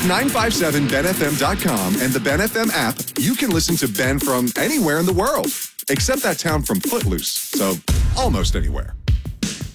957benfm.com and the Ben FM app, you can listen to Ben from anywhere in the world, except that town from Footloose, so almost anywhere.